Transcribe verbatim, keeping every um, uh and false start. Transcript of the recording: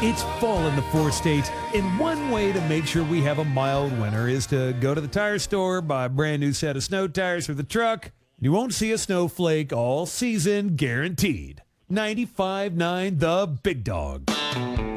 It's fall in the four states, and one way to make sure we have a mild winter is to go to the tire store, buy a brand new set of snow tires for the truck. You won't see a snowflake all season, guaranteed. ninety-five point nine The Big Dog.